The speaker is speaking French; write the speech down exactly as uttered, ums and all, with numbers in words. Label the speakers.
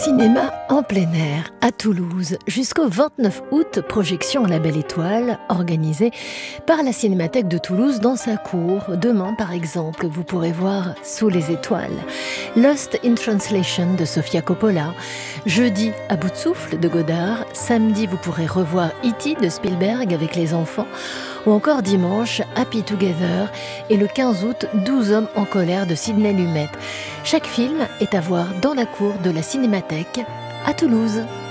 Speaker 1: Cinéma en plein air à Toulouse jusqu'au vingt-neuf août, projection à la Belle Étoile organisée par la Cinémathèque de Toulouse dans sa cour. Demain par exemple, vous pourrez voir Sous les étoiles, Lost in Translation de Sofia Coppola, jeudi À bout de souffle de Godard, samedi vous pourrez revoir E T de Spielberg avec les enfants, ou encore dimanche Happy Together et le quinze août douze hommes en colère de Sidney Lumet. Chaque film est à voir dans la cour de la Cinémathèque à Toulouse.